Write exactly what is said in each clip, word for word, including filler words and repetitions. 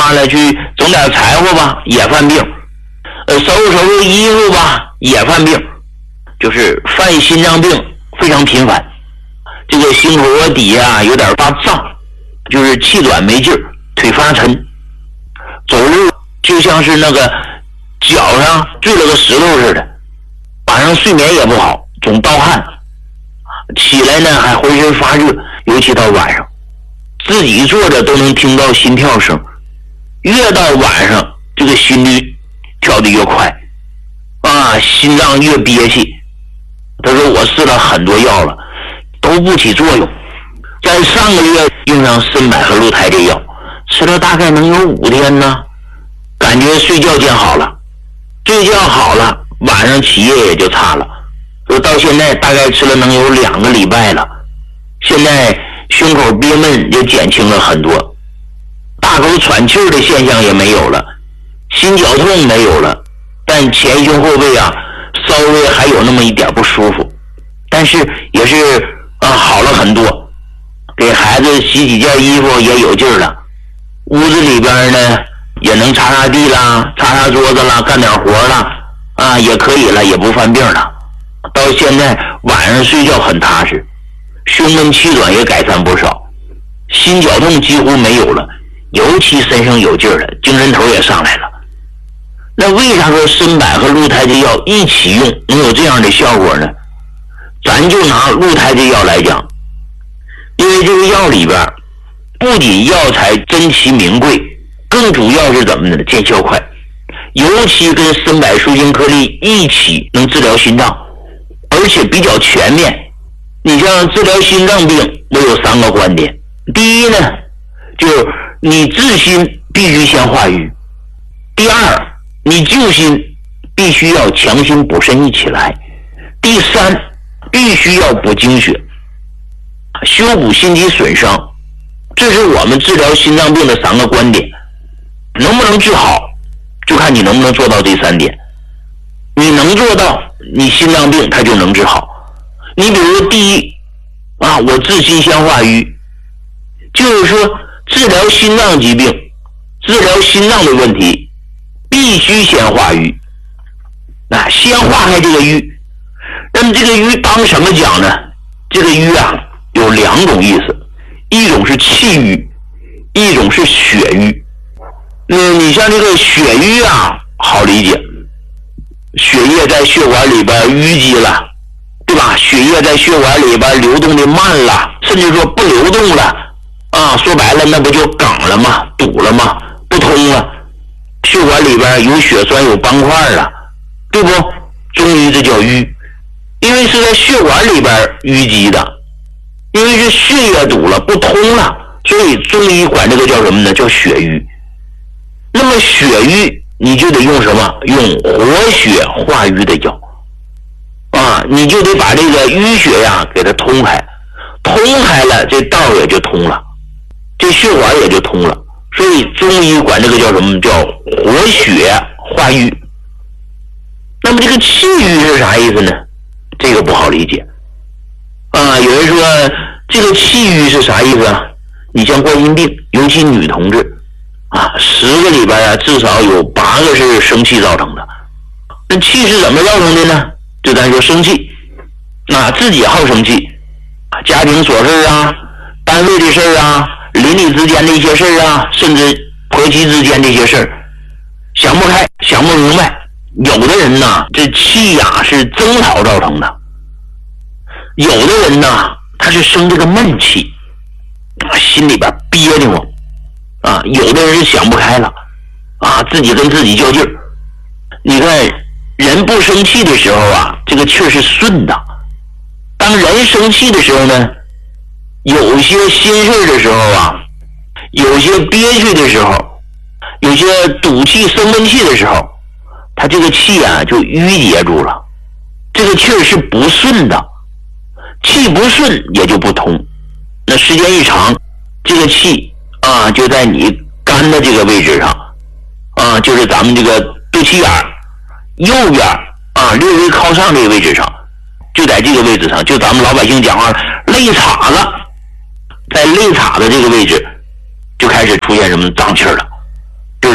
完了去整点柴火吧，也犯病。呃，收拾收拾衣服吧，也犯病。就是犯心脏病非常频繁。这个心口和底下有点发胀，就是气短没劲儿，腿发沉，走路就像是那个脚上坠了个石头似的。晚上睡眠也不好，总盗汗，起来呢还浑身发热，尤其到晚上，自己坐着都能听到心跳声，越到晚上这个心率跳得越快，啊，心脏越憋气。他说我试了很多药了，都不起作用。在上个月用上参柏和鹿胎这药，吃了大概能有五天呢，感觉睡觉见好了，睡觉好了，晚上起夜也就差了。说到现在大概吃了能有两个礼拜了，现在胸口憋闷也减轻了很多，大口喘气的现象也没有了，心绞痛没有了，但前胸后背啊稍微还有那么一点不舒服，但是也是啊好了很多。给孩子洗几件衣服也有劲儿了，屋子里边呢也能擦擦地啦，擦擦桌子啦，干点活啦，啊也可以了，也不犯病了。到现在晚上睡觉很踏实，胸闷气短也改善不少，心绞痛几乎没有了，尤其身上有劲儿了，精神头也上来了。那为啥说参柏和鹿胎这药一起用能有这样的效果呢？咱就拿鹿胎这药来讲，因为这个药里边不仅药材珍奇名贵，更主要是怎么呢？见效快，尤其跟参柏舒筋颗粒一起能治疗心脏，而且比较全面。你像治疗心脏病，我有三个观点。第一呢，就是你治心必须先化瘀；第二，你救心必须要强心补肾一起来；第三，必须要补精血，修补心肌损伤。这是我们治疗心脏病的三个观点。能不能治好，就看你能不能做到这三点。你能做到，你心脏病它就能治好。你比如第一啊，我治心先化瘀，就是说治疗心脏疾病，治疗心脏的问题，必须先化瘀，啊，先化开这个瘀。那么这个瘀当什么讲呢？这个瘀啊有两种意思，一种是气瘀，一种是血瘀。嗯，你像这个血瘀啊，好理解，血液在血管里边淤积了，对吧？血液在血管里边流动的慢了，甚至说不流动了啊，说白了那不就梗了吗？堵了吗？不通了，血管里边有血栓有斑块了，对不？中医这叫瘀，因为是在血管里边淤积的，因为是血液堵了不通了，所以中医管这个叫什么呢？叫血瘀。那么血瘀你就得用什么？用活血化瘀的药啊，你就得把这个淤血呀给它通开，通开了这道也就通了，这血管也就通了，所以中医管这个叫什么？叫活血化瘀。那么这个气瘀是啥意思呢？这个不好理解啊。有人说这个气瘀是啥意思啊？你像冠心病，尤其女同志啊，十个里边啊至少有八个是生气造成的。那气是怎么造成的呢？就咱说生气，啊，自己好生气，家庭琐事啊，单位的事啊，邻里之间的一些事啊，甚至婆媳之间的一些事，想不开，想不明白。有的人呢，这气呀是征讨造成的；有的人呢，他是生这个闷气，啊，心里边憋得慌。啊，有的人是想不开了，啊，自己跟自己较劲儿。你看，人不生气的时候啊，这个气儿是顺的；当人生气的时候呢，有些心事的时候啊，有些憋屈的时候，有些赌气生闷气的时候，他这个气啊就淤结住了，这个气儿是不顺的，气不顺也就不通。那时间一长，这个气啊，就在你肝的这个位置上，啊，就是咱们这个肚脐眼右边啊，略微靠上这个位置上，就在这个位置上，就咱们老百姓讲话肋叉了，在肋叉的这个位置就开始出现什么脏气了，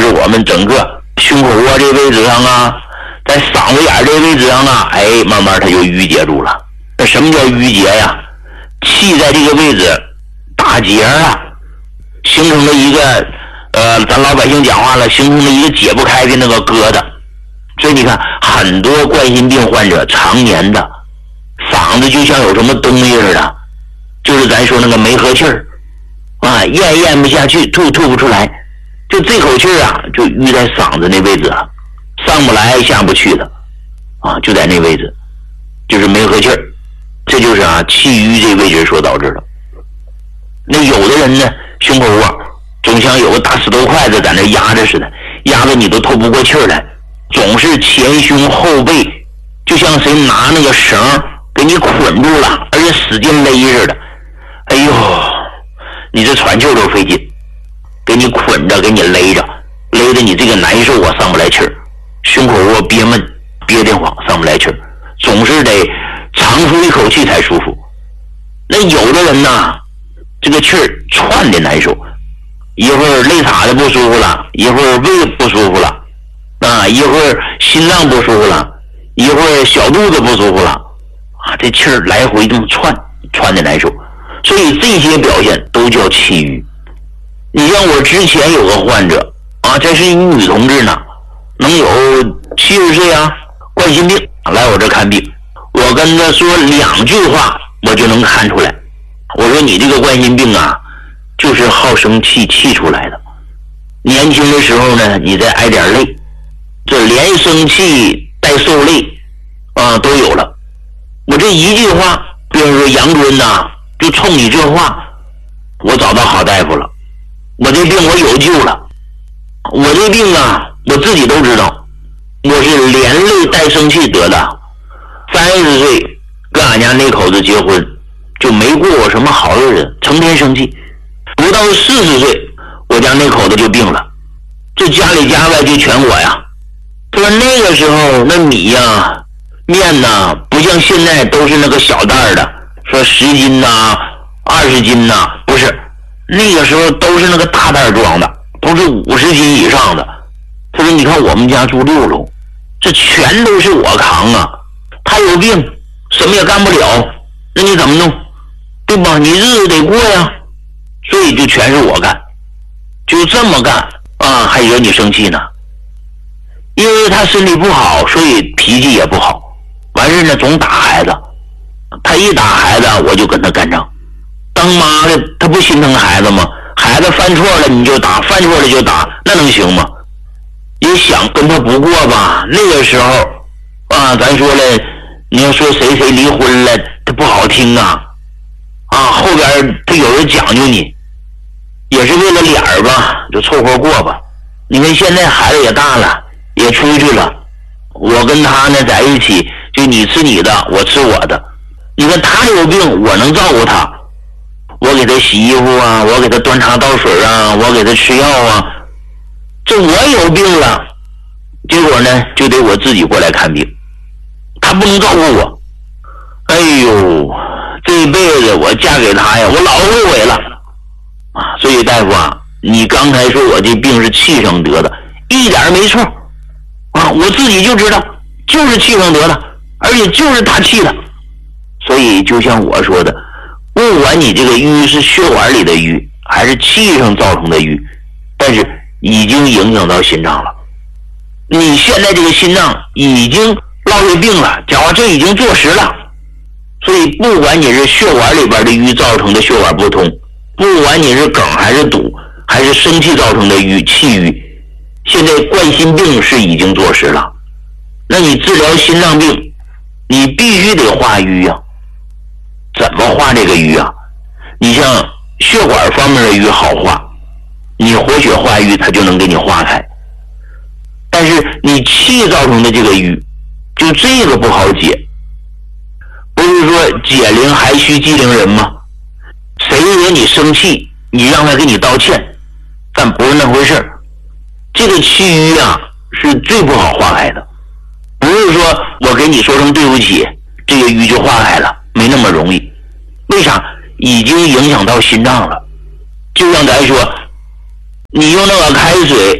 是我们整个胸口窝这位置上啊，在嗓子眼这位置上啊，哎，慢慢它就淤结住了。那什么叫淤结呀？气在这个位置打结了，形成了一个呃，咱老百姓讲话了，形成了一个解不开的那个疙瘩。所以你看，很多冠心病患者常年的嗓子就像有什么东西似的，就是咱说那个没合气儿啊，咽咽不下去，吐吐不出来，就这口气儿啊，就淤在嗓子那位置了，上不来下不去的啊，就在那位置，就是没合气儿，这就是啊气淤这位置所导致的。那有的人呢，胸口窝总像有个大石头筷子在那压着似的，压着你都透不过气儿来，总是前胸后背就像谁拿那个绳给你捆住了，而且使劲勒似的。哎呦，你这喘气都费劲，给你捆着，给你勒着，勒着你这个难受啊，上不来气儿，胸口窝憋闷，憋得慌，上不来气儿，总是得长出一口气才舒服。那有的人呢，这个气儿窜的难受，一会儿肋叉子不舒服了，一会儿胃不舒服了啊，一会儿心脏不舒服了，一会儿小肚子不舒服了啊，这气儿来回这么窜，窜的难受。所以这些表现都叫气郁。你像我之前有个患者啊，这是一女同志呢，能有七十岁啊，冠心病来我这看病，我跟她说两句话，我就能看出来。我说你这个冠心病啊，就是好生气气出来的。年轻的时候呢，你再挨点累，这连生气带受累啊都有了。我这一句话，比如说杨敦呐，就冲你这话，我找到好大夫了，我这病我有救了。我这病啊，我自己都知道，我是连累带生气得的。三十岁跟俺家那口子结婚，就没过过什么好日子，成天生气。不到四十岁，我家那口子就病了，这家里家外就全我呀。他说那个时候那米呀、面呐，不像现在都是那个小袋的，说十斤呐、二十斤呐，不是，那个时候都是那个大袋装的，都是五十斤以上的。他说你看我们家住六楼，这全都是我扛啊，他有病什么也干不了，那你怎么弄，对吧？你日子得过呀，所以就全是我干，就这么干啊，还惹你生气呢。因为他身体不好，所以脾气也不好，完事呢总打孩子，他一打孩子我就跟他干仗。当妈的他不心疼孩子吗？孩子犯错了你就打，犯错了就打，那能行吗？也想跟他不过吧，那个时候啊，咱说了，你要说谁谁离婚了，他不好听啊啊，后边他有人讲究你，也是为了脸儿吧，就凑合过吧。你看现在孩子也大了，也出去了，我跟他呢在一起，就你吃你的，我吃我的。你看他有病，我能照顾他，我给他洗衣服啊，我给他端茶倒水啊，我给他吃药啊。这我有病了，结果呢就得我自己过来看病，他不能照顾我。哎呦，这一辈子我嫁给他呀，我老后悔了啊！所以大夫啊，你刚才说我这病是气上得的，一点没错啊，我自己就知道，就是气上得的，而且就是他气的。所以就像我说的，不管你这个瘀是血管里的瘀，还是气上造成的瘀，但是已经影响到心脏了。你现在这个心脏已经落下病了，讲话这已经坐实了。所以不管你是血管里边的瘀造成的血管不通，不管你是梗还是堵，还是生气造成的瘀气瘀，现在冠心病是已经坐实了。那你治疗心脏病，你必须得化瘀啊。怎么化这个瘀啊？你像血管方面的瘀好化，你活血化瘀它就能给你化开。但是你气造成的这个瘀，就这个不好解。不是说解铃还须系铃人吗？谁惹你生气，你让他给你道歉，但不是那回事儿。这个气瘀啊是最不好化开的，不是说我给你说声对不起，这个瘀就化开了，没那么容易。为啥？已经影响到心脏了。就像咱说，你用那个开水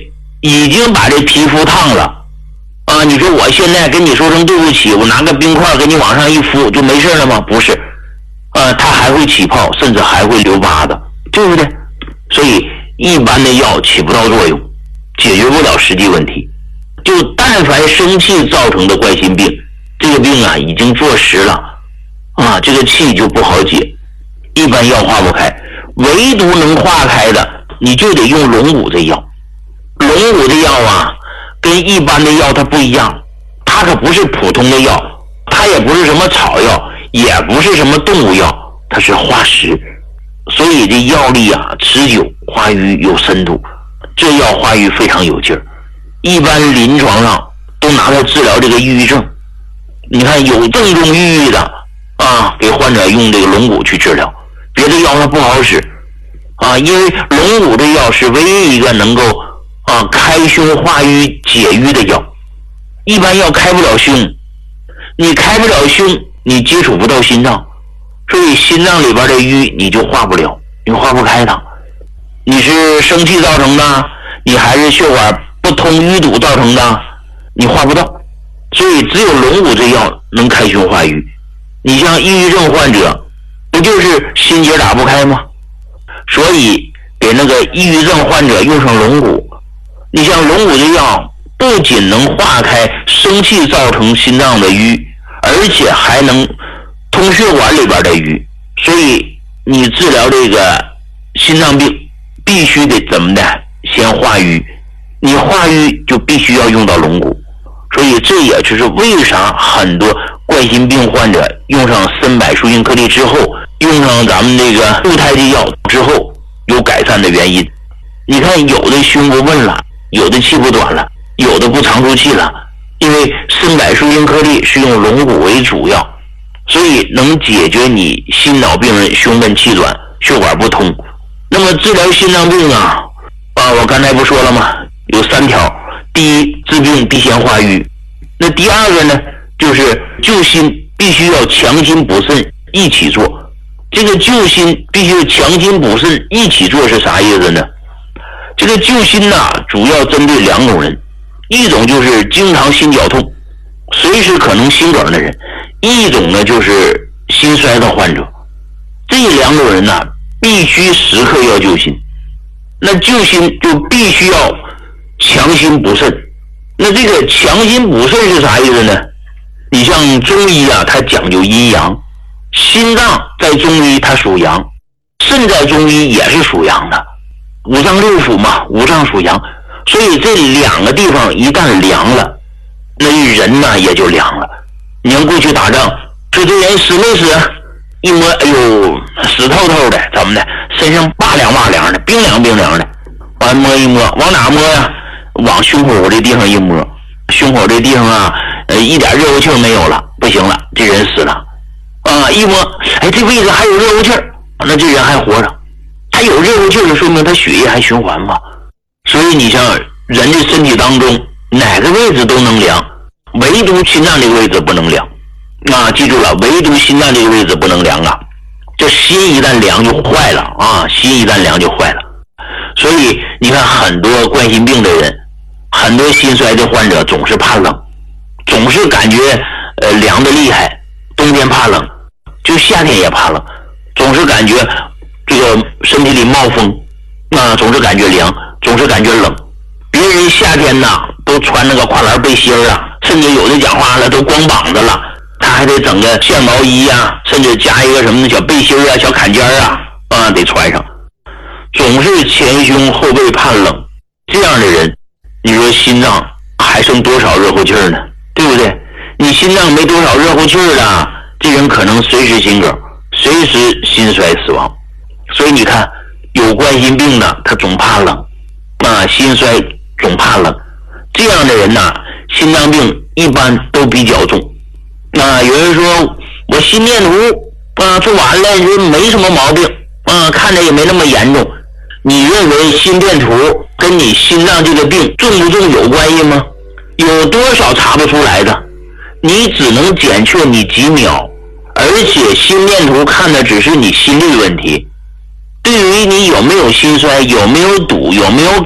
已经把这皮肤烫了啊！你说我现在跟你说声对不起，我拿个冰块给你往上一敷就没事了吗？不是，啊，它还会起泡，甚至还会留疤的，对不对？所以一般的药起不到作用，解决不了实际问题。就但凡生气造成的冠心病，这个病啊已经坐实了啊，这个气就不好解，一般药化不开，唯独能化开的，你就得用龙骨这药。龙骨的药啊，跟一般的药它不一样，它可不是普通的药，它也不是什么草药，也不是什么动物药，它是化石，所以这药力啊持久，化瘀有深度，这药化瘀非常有劲儿。一般临床上都拿它治疗这个抑郁症，你看有正中抑郁的啊，给患者用这个龙骨去治疗，别的药它不好使啊，因为龙骨这药是唯一一个能够啊开胸化瘀解瘀的药，一般药开不了胸，你开不了胸，你接触不到心脏，所以心脏里边的瘀你就化不了，你化不开它。你是生气造成的，你还是血管不通淤堵造成的，你化不到，所以只有龙骨这药能开胸化瘀。你像抑郁症患者，不就是心结打不开吗？所以给那个抑郁症患者用上龙骨，你像龙骨这药不仅能化开生气造成心脏的瘀，而且还能通血管里边的瘀，所以你治疗这个心脏病必须得怎么的？先化瘀，你化瘀就必须要用到龙骨，所以这也就是为啥很多冠心病患者用上参柏树硬颗粒之后，用上咱们这个固态的药之后有改善的原因。你看有的胸不闷了，有的气不短了，有的不常出气了，因为参柏树硬颗粒是用龙骨为主要，所以能解决你心脑病人胸闷气短、血管不通。那么治疗心脏病啊，啊，我刚才不说了吗？有三条，第一，治病必先化瘀。那第二个呢，就是救心必须要强心补肾一起做。这个救心必须强心补肾一起做是啥意思呢？这个救心呐、啊，主要针对两种人，一种就是经常心绞痛，随时可能心梗的人；一种呢就是心衰的患者。这两种人呐、啊，必须时刻要救心。那救心就必须要强心补肾。那这个强心补肾是啥意思呢？你像中医啊，它讲究阴阳，心脏在中医它属阳，肾在中医也是属阳的，五脏六腑嘛，五脏属阳，所以这两个地方一旦凉了，那人呢也就凉了。你像过去打仗，说这人死没死？一摸，哎呦，死透透的，怎么的？身上拔凉拔凉的，冰凉冰凉的。完摸一摸，往哪摸呀？往胸口这地方一摸，胸口这地方啊，呃，一点热乎气没有了，不行了，这人死了。啊，一摸，哎，这位置还有热乎气儿，那这人还活着。他有热乎气儿，说明他血液还循环嘛。所以你像人的身体当中，哪个位置都能凉，唯独心脏这个位置不能凉。啊，记住了，唯独心脏这个位置不能凉啊！这心一旦凉就坏了啊，心一旦凉就坏了。所以你看，很多冠心病的人，很多心衰的患者总是怕冷，总是感觉呃凉的厉害，冬天怕冷，就夏天也怕冷，总是感觉这个身体里冒风啊，总是感觉凉，总是感觉冷。别人夏天呐都穿那个跨栏背心啊，甚至有的讲话了都光膀子了。他还得整个线毛衣啊，甚至加一个什么小背心啊、小坎肩啊，啊，得穿上。总是前胸后背怕冷，这样的人，你说心脏还剩多少热乎气儿呢？对不对？你心脏没多少热乎气儿了，这人可能随时心梗，随时心衰死亡。所以你看，有冠心病的，他总怕冷，啊，心衰总怕冷，这样的人呐、啊，心脏病一般都比较重。啊，有人说我心电图啊做完了，就没什么毛病啊，看着也没那么严重。你认为心电图跟你心脏这个病重不重有关系吗？有多少查不出来的？你只能减去你几秒，而且心电图看的只是你心率问题。对于你有没有心衰，有没有堵，有没有